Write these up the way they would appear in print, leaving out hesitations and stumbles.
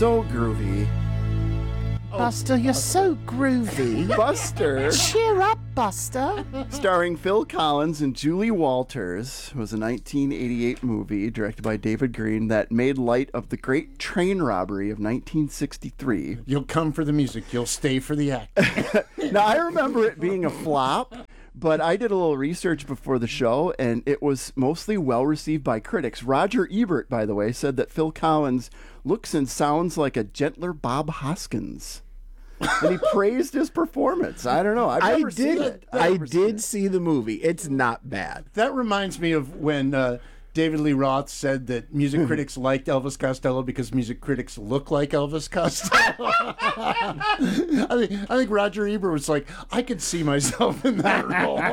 So groovy. Buster, you're so groovy. Buster, Cheer up, Buster. starring Phil Collins and Julie Walters, was a 1988 movie directed by David Green that made light of the great train robbery of 1963. You'll come for the music. You'll stay for the act. Now, I remember it being a flop, but I did a little research before the show, and it was mostly well-received by critics. Roger Ebert, by the way, said that Phil Collins looks and sounds like a gentler Bob Hoskins. And he praised his performance. I don't know. I've never seen it. I did see the movie. It's not bad. That reminds me of when David Lee Roth said that music critics liked Elvis Costello because music critics look like Elvis Costello. I think Roger Ebert was like, I could see myself in that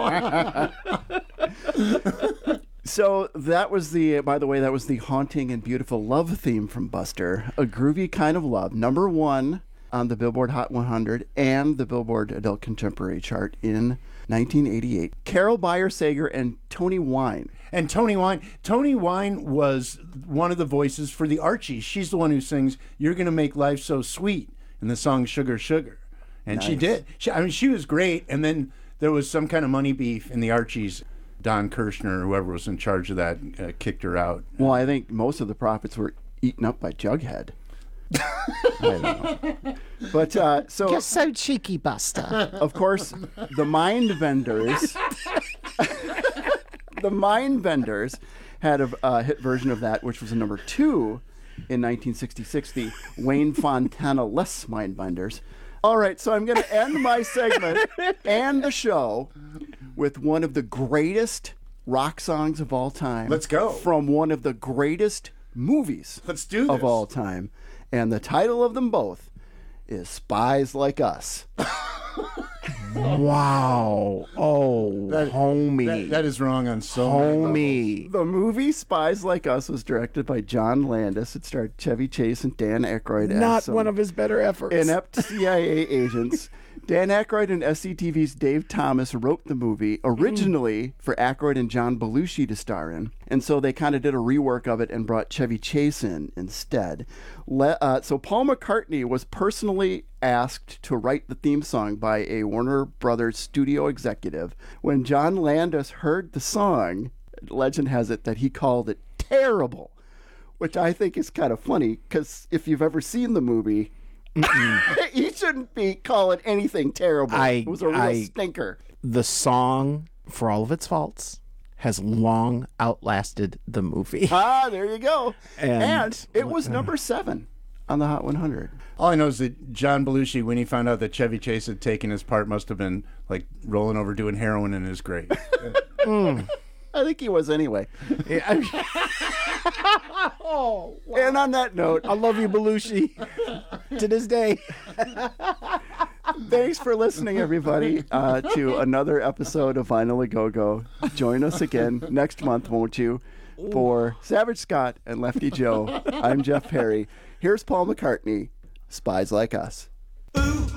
role. So that was by the way, that was the haunting and beautiful love theme from Buster. A groovy kind of love. Number 1 on the Billboard Hot 100 and the Billboard Adult Contemporary chart in 1988. Carol Bayer Sager and Tony Wine. And Tony Wine was one of the voices for the Archies. She's the one who sings "You're Gonna Make Life So Sweet" in the song "Sugar Sugar," and Nice. she did. She was great. And then there was some kind of money beef in the Archies. Don Kirshner, whoever was in charge of that, kicked her out. Well, I think most of the profits were eaten up by Jughead. I don't know. But so You're so cheeky, Buster. of course, the Mind Vendors. The Mind Vendors had a hit version of that, which was a number 2 in 1966. The Wayne Fontana-less Mind Vendors. All right, so I'm going to end my segment and the show with one of the greatest rock songs of all time. Let's go. From one of the greatest movies Let's do this. of all time. And the title of them both is Spies Like Us. Wow. Oh, homie. That is wrong on so many levels. homie. The movie Spies Like Us was directed by John Landis. It starred Chevy Chase and Dan Aykroyd as Not some one of his better efforts. inept CIA agents. Dan Aykroyd and SCTV's Dave Thomas wrote the movie originally for Aykroyd and John Belushi to star in. And so they kind of did a rework of it and brought Chevy Chase in instead. So Paul McCartney was personally asked to write the theme song by a Warner Brothers studio executive. When John Landis heard the song, legend has it that he called it terrible, which I think is kind of funny because if you've ever seen the movie, you shouldn't be calling anything terrible. It was a real stinker. The song, for all of its faults, has long outlasted the movie. Ah, there you go. And it was number 7 on the Hot 100. All I know is that John Belushi, when he found out that Chevy Chase had taken his part, must have been like rolling over doing heroin in his grave. I think he was anyway. Oh, wow. And on that note, I love you, Belushi, to this day. thanks for listening, everybody, to another episode of Vinyl A Go-Go. Join us again next month, won't you? For Savage Scott and Lefty Joe, I'm Jeff Perry. Here's Paul McCartney, Spies Like Us. Ooh,